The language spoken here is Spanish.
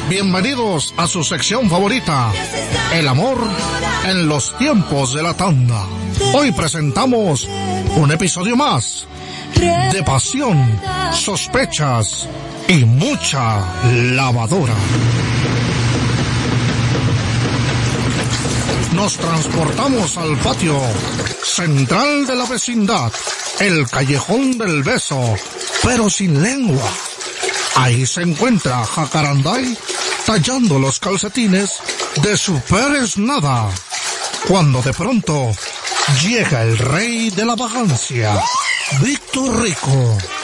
Bienvenidos a su sección favorita, el amor en los tiempos de la tanda. Hoy presentamos un episodio más de pasión, sospechas y mucha lavadora. Nos transportamos al patio central de la vecindad, el callejón del beso, pero sin lengua. Ahí se encuentra Jacaranday tallando los calcetines de su Pérez Nada, cuando de pronto llega el rey de la vagancia, Víctor Rico.